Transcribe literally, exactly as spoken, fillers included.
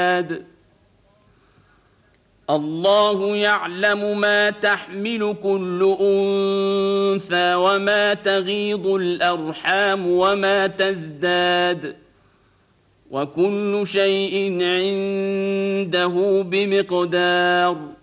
الله يعلم ما تحمل كل أنثى وما تغيض الأرحام وما تزداد وكل شيء عنده بمقدار